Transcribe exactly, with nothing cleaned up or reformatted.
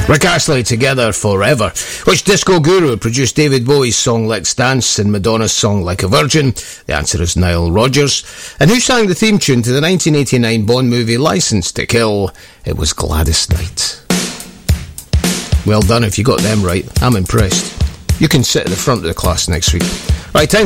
Rick Astley, Together Forever. Which disco guru produced David Bowie's song Let's Dance and Madonna's song Like a Virgin? The answer is Nile Rodgers. And who sang the theme tune to the nineteen eighty-nine Bond movie License to Kill? It was Gladys Knight. Well done if you got them right. I'm impressed. You can sit at the front of the class next week. Right, time